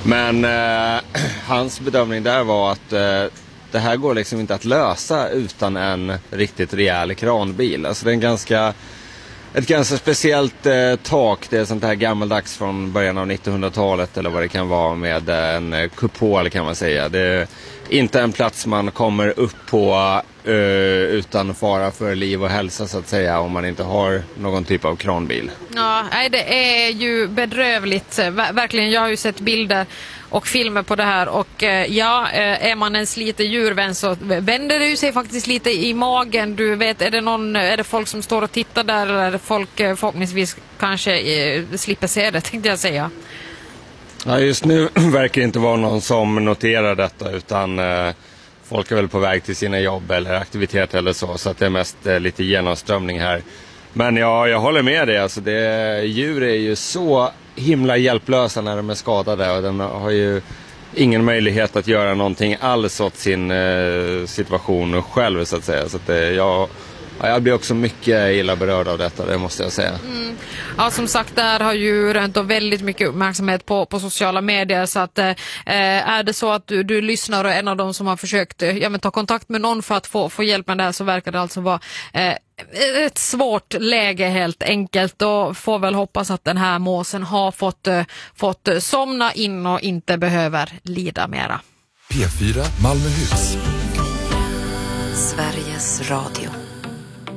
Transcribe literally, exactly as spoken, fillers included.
Men eh, hans bedömning där var att eh, det här går liksom inte att lösa utan en riktigt rejäl kranbil. Alltså det är en ganska, ett ganska speciellt eh, tak. Det är sånt här gammaldags från början av nittonhundratalet eller vad det kan vara, med en eh, kupol kan man säga. Det är inte en plats man kommer upp på eh, utan fara för liv och hälsa så att säga, om man inte har någon typ av kranbil. Ja, nej, det är ju bedrövligt. Ver- verkligen, jag har ju sett bilder och filmer på det här och eh, ja, eh, är man en sliten djurvän så vänder det ju sig faktiskt lite i magen. Du vet, är det någon, är det folk som står och tittar där, eller är det folk eh, förhoppningsvis kanske eh, slipper se det, tänkte jag säga. Ja, just nu verkar det inte vara någon som noterar detta, utan eh, folk är väl på väg till sina jobb eller aktiviteter eller så, så att det är mest eh, lite genomströmning här. Men ja, jag håller med dig, alltså det, djur är ju så himla hjälplösa när de är skadade, och de har ju ingen möjlighet att göra någonting alls åt sin eh, situation själv så att säga. Så att det, jag, jag blir också mycket illa berörd av detta, det måste jag säga. Mm. Ja, som sagt, där har ju rönt väldigt mycket uppmärksamhet på, på sociala medier, så att eh, är det så att du, du lyssnar och är en av dem som har försökt eh, ja, men ta kontakt med någon för att få, få hjälp med det här, så verkar det alltså vara eh, ett svårt läge helt enkelt. Och får väl hoppas att den här måsen har fått, eh, fått somna in och inte behöver lida mera. P fyra Malmöhus. Sveriges Radio.